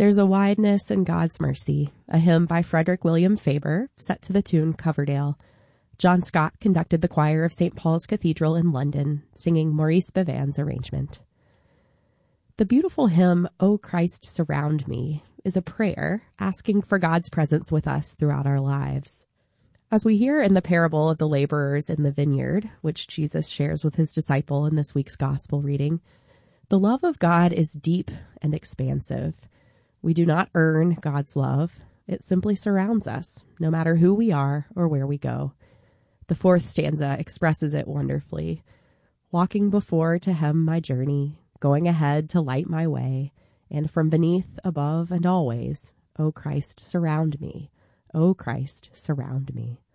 There's a Wideness in God's Mercy, a hymn by Frederick William Faber, set to the tune Coverdale. John Scott conducted the choir of St. Paul's Cathedral in London, singing Maurice Bevan's arrangement. The beautiful hymn, O Christ, Surround Me, is a prayer asking for God's presence with us throughout our lives. As we hear in the parable of the laborers in the vineyard, which Jesus shares with his disciple in this week's gospel reading, the love of God is deep and expansive. We do not earn God's love. It simply surrounds us, no matter who we are or where we go. The fourth stanza expresses it wonderfully. Walking before to hem my journey, going ahead to light my way, and from beneath, above, and always, O Christ, surround me. O Christ, surround me.